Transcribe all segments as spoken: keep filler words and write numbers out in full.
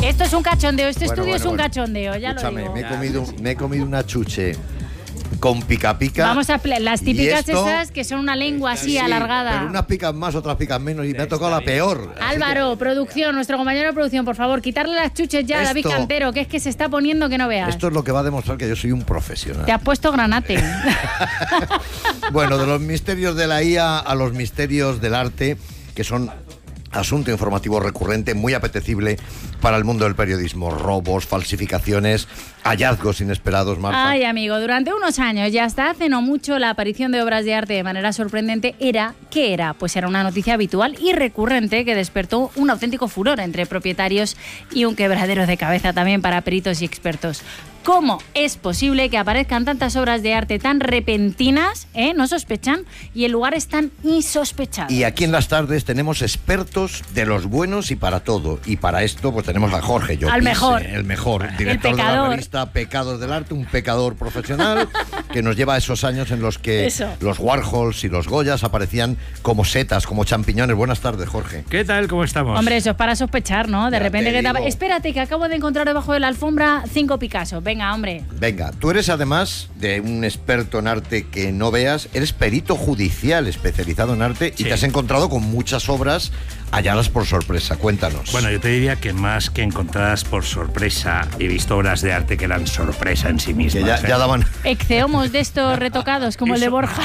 Esto es un cachondeo, este Bueno, estudio bueno, es un bueno. cachondeo, ya Escúchame, lo digo. me he comido, me he comido una chuche con pica pica. Vamos a pl- las típicas esto- esas que son una lengua así Sí, alargada. pero unas pican más, otras pican menos y me ha tocado la peor. Así Álvaro, producción, nuestro compañero de producción, por favor, quitarle las chuches ya a David Esto- Cantero, que es que se está poniendo que no que veas. esto es lo que va a demostrar que yo soy un profesional. Te has puesto granate. Bueno, de los misterios de la I A a los misterios del arte, que son asunto informativo recurrente, muy apetecible para el mundo del periodismo. Robos, falsificaciones, hallazgos inesperados, Marta. Ay, amigo, durante unos años y hasta hace no mucho la aparición de obras de arte de manera sorprendente era, ¿qué era? Pues era una noticia habitual y recurrente que despertó un auténtico furor entre propietarios y un quebradero de cabeza también para peritos y expertos. ¿Cómo es posible que aparezcan tantas obras de arte tan repentinas, eh? No sospechan, y en lugares tan insospechados? Y aquí en las tardes tenemos expertos de los buenos y para todo. Y para esto pues tenemos a Jorge Llopis, Al mejor. eh, el mejor, director de la pecador. revista Pecados del Arte, un pecador profesional que nos lleva a esos años en los que Eso. los Warhols y los Goyas aparecían como setas, como champiñones. Buenas tardes, Jorge. ¿Qué tal? ¿Cómo estamos? Hombre, eso es para sospechar, ¿no? De Ya repente te que te... digo. Espérate, que acabo de encontrar debajo de la alfombra cinco Picasso. Venga, hombre. Venga, tú eres además de un experto en arte que no veas, eres perito judicial especializado en arte y Sí. te has encontrado con muchas obras halladas por sorpresa. Cuéntanos. Bueno, yo te diría que más que encontradas por sorpresa, he visto obras de arte que eran sorpresa en sí que mismas. ya, ¿eh? ya daban... Exceomos de estos retocados, como el de Eso- Borja.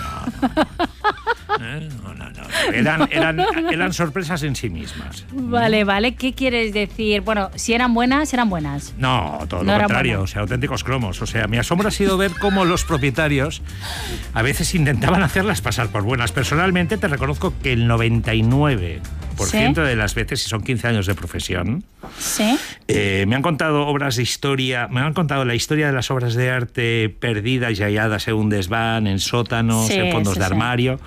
¿Eh? No, no, no. Eran, eran, eran sorpresas en sí mismas. Vale, vale. ¿Qué quieres decir? Bueno, si eran buenas, eran buenas. No, todo No lo eran contrario, buenas. o sea, auténticos cromos. O sea, mi asombro ha sido ver cómo los propietarios a veces intentaban hacerlas pasar por buenas. Personalmente te reconozco que el noventa y nueve por ciento ¿Sí? de las veces, si son quince años de profesión, ¿Sí? Eh, me han contado obras de historia, me han contado la historia de las obras de arte perdidas y halladas en un desván, en sótanos, Sí, en fondos sí, de sí. armario.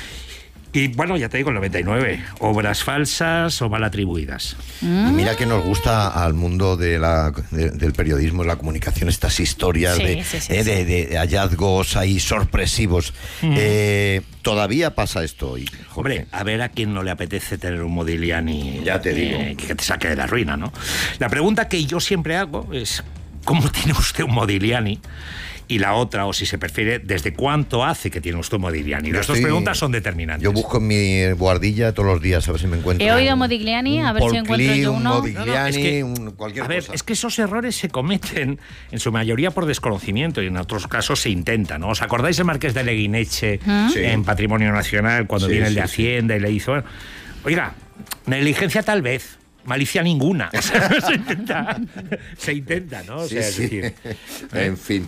Y bueno, ya te digo, el noventa y nueve, obras falsas o mal atribuidas. Y mira que nos gusta al mundo de la, de- del periodismo, de la comunicación, estas historias Sí, de, sí, sí, eh, sí. de- de hallazgos ahí sorpresivos. Eh, ¿Todavía pasa esto hoy, Jorge? Hombre, a ver a quién no le apetece tener un Modigliani Ya te digo. eh, que te saque de la ruina, ¿no? La pregunta que yo siempre hago es, ¿cómo tiene usted un Modigliani? Y la otra, o si se prefiere, ¿desde cuánto hace que tiene usted un Modigliani? Yo Las dos estoy- preguntas son determinantes. Yo busco en mi guardilla todos los días a ver si me encuentro. He oído un- Modigliani, un a ver si Paul encuentro Klee, yo un uno. Modigliani, No, no, es que- un cualquier A ver, cosa. es que esos errores se cometen en su mayoría por desconocimiento y en otros casos se intenta, ¿no? ¿Os acordáis del Marqués de Leguineche Sí. en Patrimonio Nacional cuando Sí, viene el de sí, sí. Hacienda y le hizo... bueno, oiga, negligencia tal vez, malicia ninguna. O sea, se intenta, se intenta, ¿no? O Sí, sea, es sí. decir, En fin,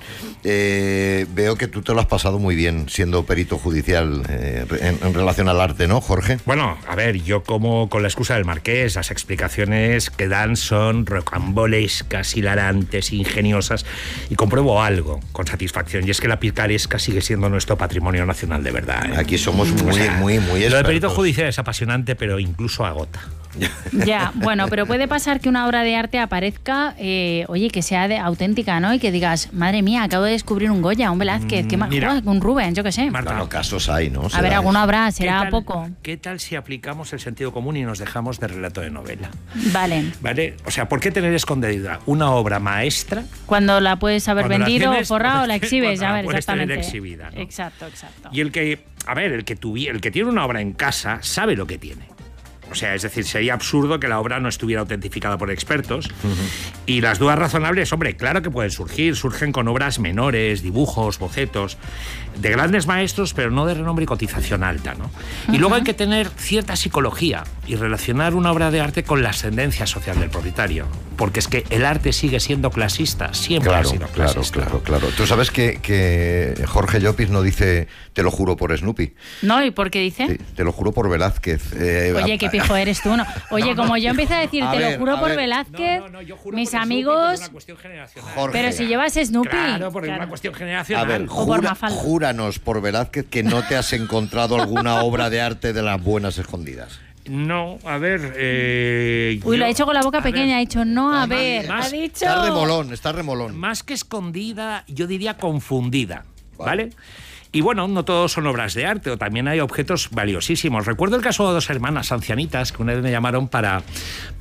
eh, veo que tú te lo has pasado muy bien siendo perito judicial eh, en, en relación al arte, ¿no, Jorge? bueno, a ver, yo como con la excusa del Marqués, las explicaciones que dan son rocambolescas, hilarantes, ingeniosas, y compruebo algo con satisfacción, y es que la picaresca sigue siendo nuestro patrimonio nacional de verdad. ¿eh? Aquí somos muy, O sea, muy, muy Lo del expertos. perito judicial es apasionante, pero incluso agota. Ya, bueno, pero puede pasar que una obra de arte aparezca, eh, oye, que sea de, auténtica, ¿no? Y que digas, madre mía, acabo de descubrir un Goya, un Velázquez, ¿qué más? mira. un Rubens, yo qué sé. Marta, Bueno, casos hay, ¿no? A Será ver, alguno eso. habrá, ¿Qué será tal- poco. ¿Qué tal si aplicamos el sentido común y nos dejamos de relato de novela? Vale. ¿Vale? O sea, ¿por qué tener escondida una obra maestra? Cuando la puedes haber Cuando la vendido, tienes, forrado, la exhibes, cuando a la ver, puedes tener exactamente. exhibida, ¿no? Exacto, exacto. Y el que, a ver, el que, tuvi- el que tiene una obra en casa sabe lo que tiene. O sea, es decir, sería absurdo que la obra no estuviera autentificada por expertos. Y las dudas razonables, hombre, claro que pueden surgir. Surgen con obras menores, dibujos, bocetos, de grandes maestros, pero no de renombre y cotización alta, ¿no? Y luego hay que tener cierta psicología y relacionar una obra de arte con la ascendencia social del propietario. Porque es que el arte sigue siendo clasista, siempre Claro, ha sido claro, clasista. claro, claro. Tú sabes que, que Jorge Llopis no dice te lo juro por Snoopy, ¿No? ¿Y por qué dice? sí, te lo juro por Velázquez. Eh, Oye, a- qué pijo eres tú, ¿no? Oye, No, no. como yo empiezo a decir, A te ver, lo juro a por ver. Velázquez, No, no, no, yo juro mis por Snoopy amigos... por una cuestión generacional. Jorge. Pero si llevas Snoopy... Claro, por Claro. una cuestión A generacional. ver, O por jura- Mafalda. júranos por Velázquez que no te has encontrado alguna obra de arte de las buenas escondidas. No, a ver. Eh, Uy, yo- lo ha dicho con la boca a ver, pequeña, ha dicho, no, a Además, ver, más- ha dicho... Está remolón, está remolón. Más que escondida, yo diría confundida. Vale. ¿Vale? Y bueno, no todos son obras de arte, o también hay objetos valiosísimos. Recuerdo el caso de dos hermanas ancianitas que una vez me llamaron para,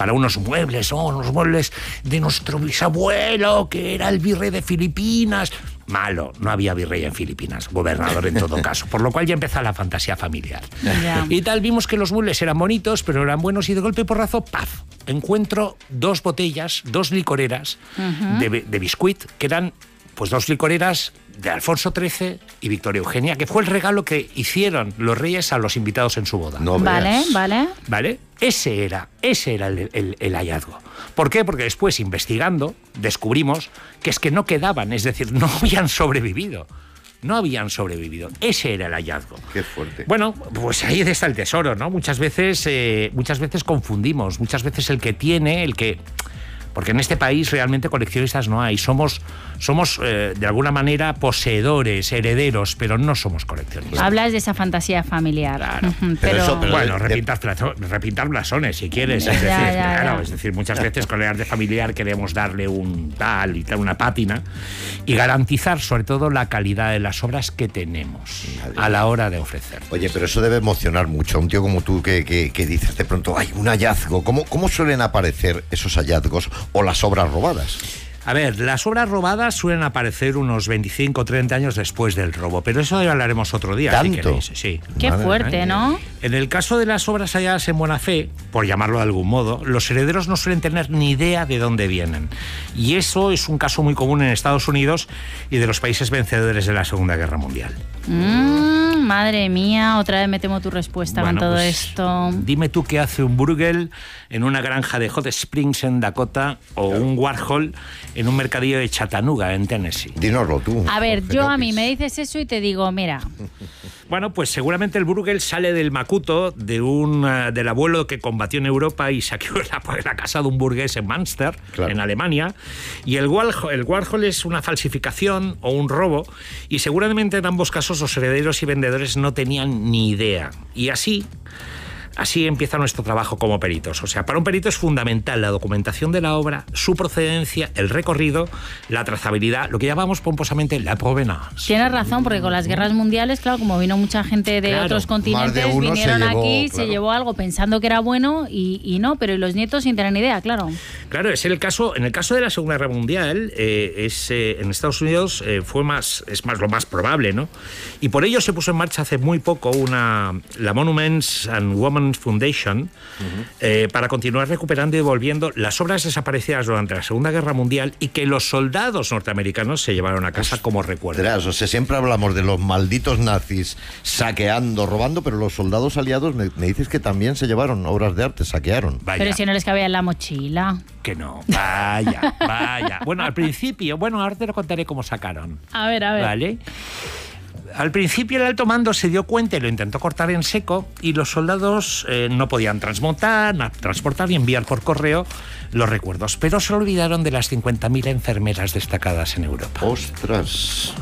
para unos muebles, oh, unos muebles de nuestro bisabuelo, que era el virrey de Filipinas. Malo, no había virrey en Filipinas, gobernador en todo caso, por lo cual ya empezó la fantasía familiar. Ya. Y tal, vimos que los muebles eran bonitos, pero eran buenos, y de golpe y porrazo, ¡paf!, encuentro dos botellas, dos licoreras uh-huh. de, de biscuit, que eran pues dos licoreras de Alfonso trece y Victoria Eugenia, que fue el regalo que hicieron los reyes a los invitados en su boda. No vale, veas. vale. ¿Vale? Ese era, ese era el, el, el hallazgo. ¿Por qué? Porque después, investigando, descubrimos que es que no quedaban, es decir, no habían sobrevivido. No habían sobrevivido. Ese era el hallazgo. Qué fuerte. Bueno, pues ahí está el tesoro, ¿no? Muchas veces, eh, muchas veces confundimos, muchas veces el que tiene, el que... Porque en este país realmente coleccionistas no hay. Somos, somos eh, de alguna manera, poseedores, herederos, pero no somos coleccionistas. Hablas de esa fantasía familiar. Claro. Pero, Pero eso, pero Bueno, de- repintar, plazo- repintar blasones, si quieres. Ya, Es decir, ya, ya. claro, es decir, muchas veces con el arte familiar queremos darle un tal y tal, una pátina, y garantizar, sobre todo, la calidad de las obras que tenemos a la hora de ofrecer. Oye, pero eso debe emocionar mucho a un tío como tú que, que, que dices de pronto, hay un hallazgo. ¿Cómo, ¿Cómo suelen aparecer esos hallazgos o las obras robadas? A ver, las obras robadas suelen aparecer unos veinticinco o treinta años después del robo, pero eso ya hablaremos otro día, si ¿Tanto? queréis. Sí. qué Madre fuerte, mía. ¿no? En el caso de las obras halladas en buena fe, por llamarlo de algún modo, los herederos no suelen tener ni idea de dónde vienen. Y eso es un caso muy común en Estados Unidos y de los países vencedores de la Segunda Guerra Mundial. Mm, madre mía, otra vez me temo tu respuesta Bueno, con todo pues, esto. Dime tú qué hace un Bruegel en una granja de Hot Springs en Dakota o un Warhol en un mercadillo de Chattanooga en Tennessee. Dínoslo tú. A ver, Jorge yo a López. mí me dices eso y te digo, mira, Bueno, pues seguramente el Bruegel sale del Macuto de un, uh, del abuelo que combatió en Europa y saqueó la, la casa de un burgués en Münster, Claro. en Alemania. Y el Warhol, el Warhol es una falsificación o un robo, y seguramente en ambos casos los herederos y vendedores no tenían ni idea. Y así... Así empieza nuestro trabajo como peritos. O sea, para un perito es fundamental la documentación de la obra, su procedencia, el recorrido, la trazabilidad, lo que llamamos pomposamente la provenance. tienes razón, porque con las guerras mundiales, claro, como vino mucha gente de Claro, otros más continentes, de uno se vinieron llevó, aquí, claro. se llevó algo pensando que era bueno y, y no, pero y los nietos sin tener ni idea, claro. Claro, es el caso, en el caso de la Segunda Guerra Mundial, eh, es, eh, en Estados Unidos eh, fue más, es más lo más probable, ¿no? Y por ello se puso en marcha hace muy poco una, la Monuments and Women's Foundation, uh-huh. eh, para continuar recuperando y devolviendo las obras desaparecidas durante la Segunda Guerra Mundial y que los soldados norteamericanos se llevaron a casa como recuerdo. Ostras, o sea, siempre hablamos de los malditos nazis saqueando, robando, pero los soldados aliados me, me dices que también se llevaron obras de arte, saquearon. Vaya. Pero si no les cabía en la mochila. Que no, vaya, vaya. Bueno, al principio, bueno, ahora te lo contaré cómo sacaron. A ver, a ver. ¿Vale? Al principio el alto mando se dio cuenta y lo intentó cortar en seco, y los soldados eh, no podían transmontar, na- transportar y enviar por correo los recuerdos, pero se olvidaron de las cincuenta mil enfermeras destacadas en Europa. Ostras.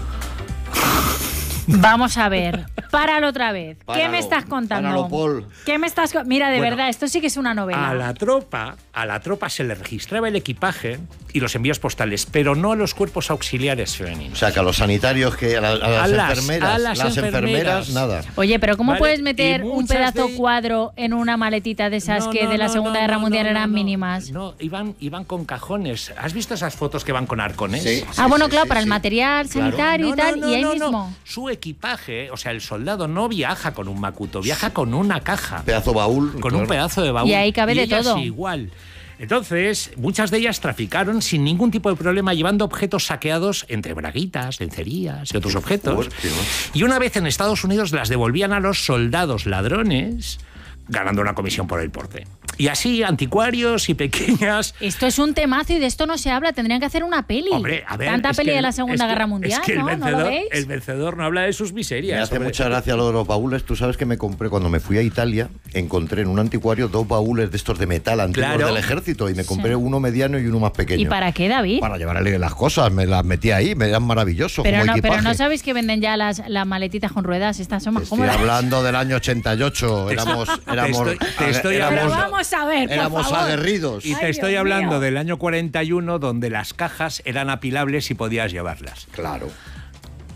Vamos a ver, páralo otra vez. ¿Qué Páralo, me estás contando? páralo, Paul. ¿Qué me estás co- Mira, de Bueno, verdad, esto sí que es una novela. A la tropa, a la tropa se le registraba el equipaje y los envíos postales, pero no a los cuerpos auxiliares O femeninos. sea, que a los sanitarios, que a, la- a las A las- enfermeras, a las enfermeras, enfermeras. nada. Oye, pero ¿cómo Vale, puedes y meter un muchas pedazo de- cuadro en una maletita de esas No, que no, de la no, Segunda no, Guerra no, Mundial no, eran no. mínimas? No, iban, iban con cajones. ¿Has visto esas fotos que van con arcones? Sí. Ah, bueno, sí, claro, sí, para sí. el material Claro. sanitario No, y tal, no, no, y ahí no, mismo. no. Su equipaje, o sea, el soldado no viaja con un macuto, viaja con una caja, Pedazo baúl. con claro. un pedazo de baúl. Y ahí cabe de ellas todo. igual. Entonces, muchas de ellas traficaron sin ningún tipo de problema, llevando objetos saqueados entre braguitas, lencerías y otros objetos. fuerte, ¿no? Y una vez en Estados Unidos las devolvían a los soldados ladrones, ganando una comisión por el porte. Y así, anticuarios y pequeñas... Esto es un temazo y de esto no se habla. Tendrían que hacer una peli. Hombre, a ver, Tanta es peli que de el- la Segunda es que- Guerra Mundial, es que el ¿no? ¿No vencedor, lo veis? el vencedor no habla de sus miserias. Me hace hombre. mucha gracia lo de los baúles. Tú sabes que me compré cuando me fui a Italia, encontré en un anticuario dos baúles de estos de metal antiguos Claro. del ejército y me compré Sí. uno mediano y uno más pequeño. ¿Y para qué, David? Para llevarle las cosas, me las metí ahí, me eran maravillosos Pero como no, equipaje. pero no sabéis que venden ya las, las maletitas con ruedas. Estas son más Estoy cómodas. hablando del año ochenta y ocho. Éramos, éramos, estoy- te estoy éramos- Pero hablando- vamos a ver, por éramos favor. aguerridos. Y te Ay, estoy Dios hablando mío. del año cuarenta y uno, donde las cajas eran apilables y podías llevarlas. Claro.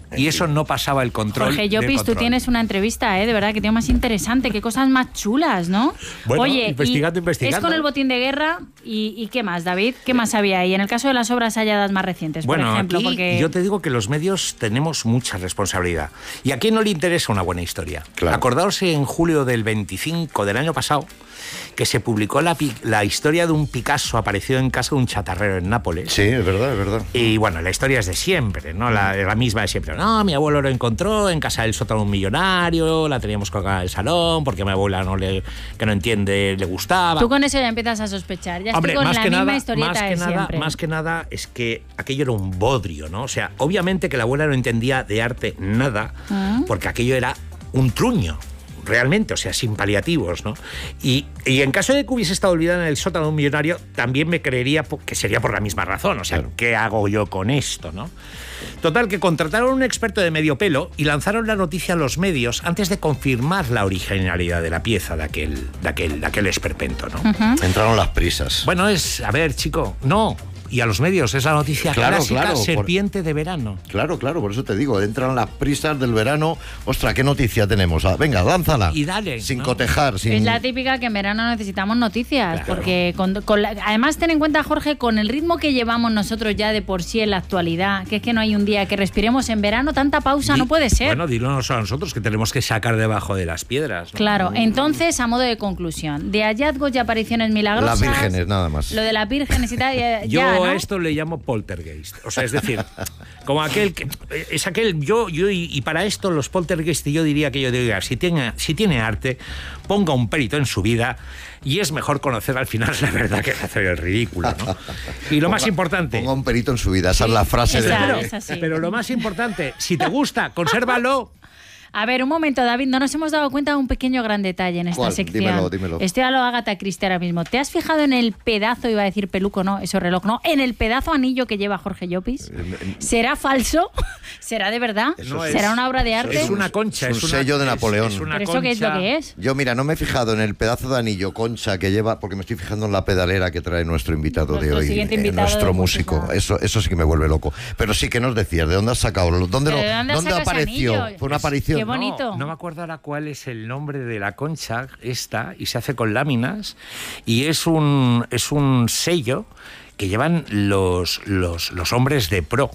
y eso no pasaba el control. Jorge Llopis, tú tienes una entrevista, ¿eh? De verdad, que tiene más interesante, qué cosas más chulas, ¿no? Bueno, Oye, investigando, investigando. Es con el botín de guerra y, y ¿qué más, David? ¿Qué más había ahí? En el caso de las obras halladas más recientes, bueno, por ejemplo. Aquí porque... yo te digo que los medios tenemos mucha responsabilidad. ¿Y a quién no le interesa una buena historia? Claro. Acordaos en julio del veinticinco del año pasado que se publicó la, la historia de un Picasso aparecido en casa de un chatarrero en Nápoles. Sí, es verdad, es verdad. Y bueno, la historia es de siempre, ¿no? La, la misma de siempre. No, mi abuelo lo encontró en casa del sótano de un millonario, la teníamos colgada en el salón porque a mi abuela no le, que no entiende, le gustaba. Tú con eso ya empiezas a sospechar. Ya Hombre, estoy con más la que misma nada, historieta más que de nada, siempre. más que nada es que aquello era un bodrio, ¿no? O sea, obviamente que la abuela no entendía de arte nada, ¿Ah? porque aquello era un truño. Realmente, o sea, sin paliativos, ¿no? Y, y en caso de que hubiese estado olvidada en el sótano de un millonario, también me creería que sería por la misma razón. O sea, claro. ¿Qué hago yo con esto, no? Total, que contrataron a un experto de medio pelo y lanzaron la noticia a los medios antes de confirmar la originalidad de la pieza de aquel, de aquel, de aquel esperpento, ¿no? Uh-huh. Entraron las prisas. Bueno, es, a ver, chico, no... Y a los medios, es la noticia claro, clásica, claro, serpiente por... de verano. Claro, claro, por eso te digo, entran las prisas del verano. Ostras, ¿qué noticia tenemos? Ah, venga, lánzala. Y dale. Sin ¿no? cotejar. Sin... Es la típica que en verano necesitamos noticias, Claro. porque con, con la, además ten en cuenta, Jorge, con el ritmo que llevamos nosotros ya de por sí en la actualidad, que es que no hay un día que respiremos en verano, tanta pausa Di, no puede ser. Bueno, dinos a nosotros que tenemos que sacar debajo de las piedras, ¿no? Claro, entonces, a modo de conclusión, de hallazgos y apariciones milagrosas... Las vírgenes, nada más. Lo de las vírgenes y tal, ya, Yo ya, ¿no? a esto le llamo poltergeist. O sea, es decir, como aquel que es aquel yo yo y, y para esto los poltergeist yo diría que yo diría, si tiene si tiene arte, ponga un perito en su vida y es mejor conocer al final la verdad que hacer el ridículo, ¿no? Y lo ponga, más importante, ponga un perito en su vida, esa sí, es la frase esa, de pero, es así. pero lo más importante, si te gusta, consérvalo. A ver, un momento, David, no nos hemos dado cuenta de un pequeño gran detalle en esta ¿Cuál? sección. Dímelo, dímelo. Estoy a lo Agatha Christie ahora mismo. ¿Te has fijado en el pedazo, iba a decir peluco, no, eso reloj, no, en el pedazo anillo que lleva Jorge Llopis? ¿Será falso? ¿Será de verdad? No ¿Será es, una obra de arte? Es una concha. Es un es una, sello de es, Napoleón. Es una ¿Pero eso concha. qué es lo que es? Yo, mira, no me he fijado en el pedazo de anillo concha que lleva, porque me estoy fijando en la pedalera que trae nuestro invitado Nuestro de hoy, siguiente eh, invitado nuestro de músico. música. Eso, eso sí que me vuelve loco. Pero sí que nos decías, ¿de dónde has sacado? ¿Dónde, lo, ¿De dónde dónde sacas apareció? anillo? Fue una aparición. Qué bonito. No, no me acuerdo ahora cuál es el nombre de la concha esta, y se hace con láminas, y es un, es un sello que llevan los, los, los hombres de pro.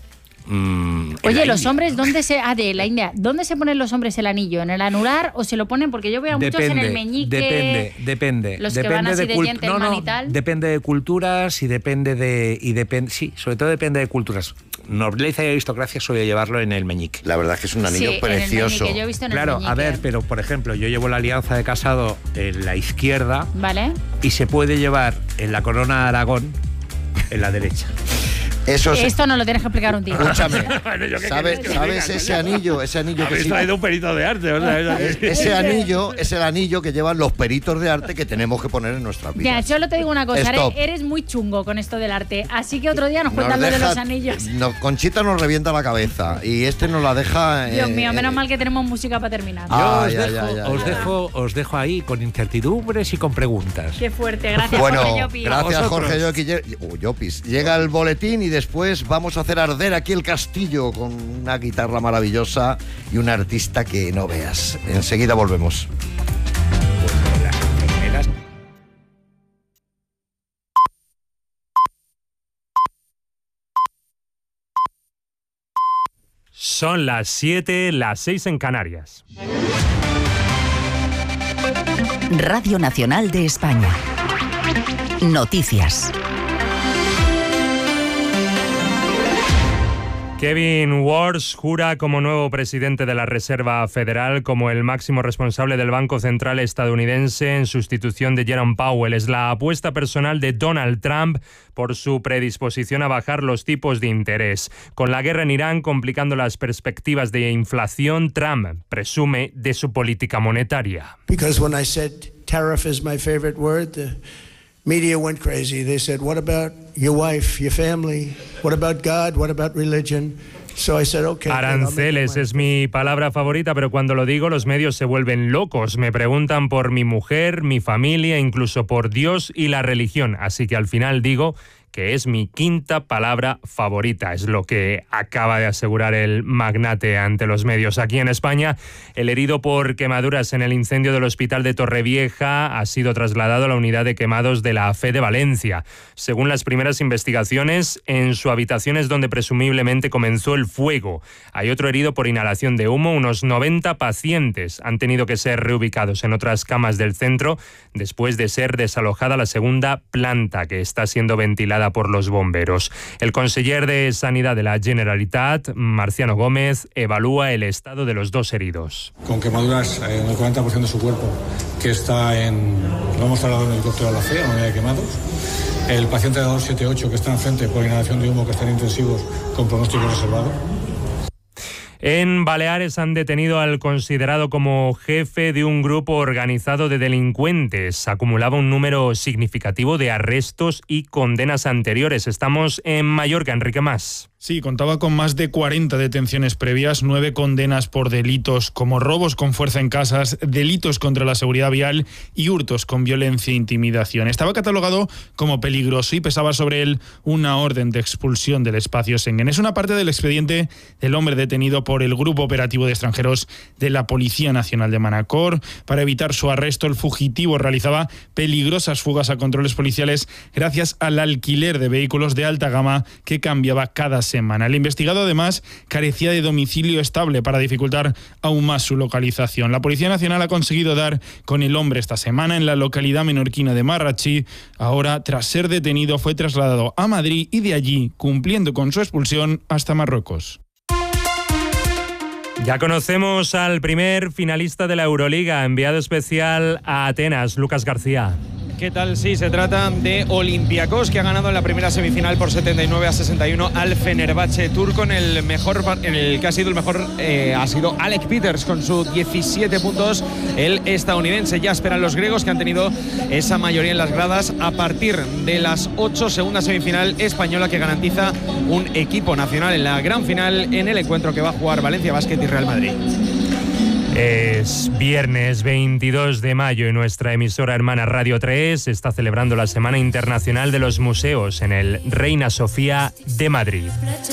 Mm, Oye, los India, hombres, ¿no? ¿dónde se...? Ah, de la India. ¿Dónde se ponen los hombres el anillo? ¿En el anular o se lo ponen? Porque yo veo a muchos Depende, en el meñique... depende, depende. Los que depende van así de cult- gentleman no, no, y tal. Depende de culturas y depende de... Y depende, sí, sobre todo depende de culturas. Nobleza y aristocracia suele llevarlo en el meñique. La verdad es que es un anillo Sí, precioso. En el meñique, yo he visto en Claro, el a ver, meñique. pero por ejemplo, yo llevo la alianza de casado en la izquierda ¿Vale? y se puede llevar en la corona de Aragón en la derecha. Eso es, Esto no lo tienes que explicar un tío. Escúchame, Bueno, ¿yo qué ¿sabes, queréis que ¿sabes diga, ese coño? anillo? Ese anillo que Habéis sí- traído un perito de arte, o sea, eso- Ese anillo es el anillo que llevan los peritos de arte que tenemos que poner en nuestra vida. Ya, solo te digo una cosa, Stop. eres, eres muy chungo con esto del arte, así que otro día nos Nos cuentas lo de deja- los anillos. no, Conchita nos revienta la cabeza y este nos la deja... Dios eh, mío, menos eh, mal que tenemos música para terminar. Yo Ah, os, ya, dejo, ya, ya, os, ya. dejo, os dejo ahí con incertidumbres y con preguntas. Qué fuerte, gracias, Bueno, Jorge Llopis. gracias Vosotros. Jorge Llopis. Lle- uh, Llopis. Llega el boletín y después vamos a hacer arder aquí el castillo con una guitarra maravillosa y un artista que no veas. Enseguida volvemos. Pues, las enfermeras. Son las siete, las seis en Canarias. Radio Nacional de España. Noticias. Kevin Warsh jura como nuevo presidente de la Reserva Federal, como el máximo responsable del Banco Central estadounidense en sustitución de Jerome Powell. Es la apuesta personal de Donald Trump por su predisposición a bajar los tipos de interés. Con la guerra en Irán complicando las perspectivas de inflación, Trump presume de su política monetaria. Because when I said tariff is my favorite word, the media went crazy. They said, what about your wife, your family? What about God? What about religion? So I said, okay. Aranceles es mi palabra favorita, pero cuando lo digo los medios se vuelven locos. Me preguntan por mi mujer, mi familia, incluso por Dios y la religión. Así que al final digo que es mi quinta palabra favorita, es lo que acaba de asegurar el magnate ante los medios. Aquí en España, el herido por quemaduras en el incendio del hospital de Torrevieja ha sido trasladado a la unidad de quemados de la A F E de Valencia. Según las primeras investigaciones, en su habitación es donde presumiblemente comenzó el fuego. Hay otro herido por inhalación de humo. Unos noventa pacientes han tenido que ser reubicados en otras camas del centro después de ser desalojada la segunda planta, que está siendo ventilada por los bomberos. El conseller de Sanidad de la Generalitat, Marciano Gómez, evalúa el estado de los dos heridos. Con quemaduras en el cuarenta por ciento de su cuerpo, que está en... Lo hemos trasladado en el helicóptero a la C E A, a la unidad de quemados. El paciente de dos siete ocho que está enfrente por inhalación de humo, que está en intensivos con pronóstico reservado. En Baleares han detenido al considerado como jefe de un grupo organizado de delincuentes. Acumulaba un número significativo de arrestos y condenas anteriores. Estamos en Mallorca, Enrique Mas. Sí, contaba con más de cuarenta detenciones previas, nueve condenas por delitos como robos con fuerza en casas, delitos contra la seguridad vial y hurtos con violencia e intimidación. Estaba catalogado como peligroso y pesaba sobre él una orden de expulsión del espacio Schengen. Es una parte del expediente del hombre detenido por el Grupo Operativo de Extranjeros de la Policía Nacional de Manacor. Para evitar su arresto, el fugitivo realizaba peligrosas fugas a controles policiales gracias al alquiler de vehículos de alta gama que cambiaba cada semana. El investigado, además, carecía de domicilio estable para dificultar aún más su localización. La Policía Nacional ha conseguido dar con el hombre esta semana en la localidad menorquina de Marratxí. Ahora, tras ser detenido, fue trasladado a Madrid y de allí, cumpliendo con su expulsión, hasta Marruecos. Ya conocemos al primer finalista de la Euroliga, enviado especial a Atenas, Lucas García. ¿Qué tal? Sí, se trata de Olympiacos, que ha ganado en la primera semifinal por setenta y nueve a sesenta y uno al Fenerbahce turco. En el mejor, en el que ha sido el mejor eh, ha sido Alec Peters con sus diecisiete puntos. El estadounidense. Ya esperan los griegos, que han tenido esa mayoría en las gradas a partir de las ocho, segunda semifinal española, que garantiza un equipo nacional en la gran final en el encuentro que va a jugar Valencia Basket y Real Madrid. Es viernes veintidós de mayo y nuestra emisora hermana Radio tres está celebrando la Semana Internacional de los Museos en el Reina Sofía de Madrid.